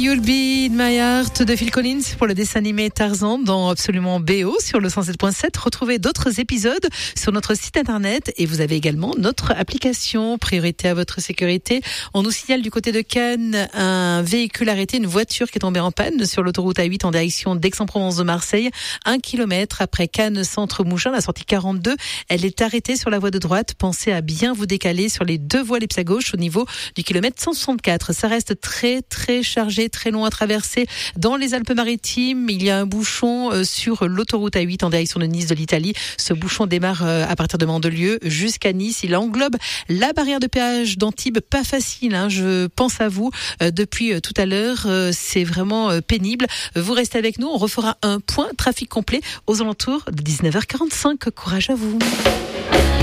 You'll Be in My Heart de Phil Collins pour le dessin animé Tarzan dans Absolument BO sur le 107.7. Retrouvez d'autres épisodes sur notre site internet et vous avez également notre application Priorité à votre sécurité. On nous signale du côté de Cannes un véhicule arrêté, une voiture qui est tombée en panne sur l'autoroute A8 en direction d'Aix-en-Provence de Marseille. 1 kilomètre après Cannes Centre-Mougins, la sortie 42. Elle est arrêtée sur la voie de droite. Pensez à bien vous décaler sur les deux voies Leps à gauche au niveau du kilomètre 164. Ça reste très chargé, très long à traverser. Dans les Alpes-Maritimes, il y a un bouchon sur l'autoroute A8 en direction de Nice de l'Italie. Ce bouchon démarre à partir de Mandelieu jusqu'à Nice. Il englobe la barrière de péage d'Antibes. Pas facile, je pense à vous. Depuis tout à l'heure, c'est vraiment pénible. Vous restez avec nous. On refera un point trafic complet aux alentours de 19h45. Courage à vous.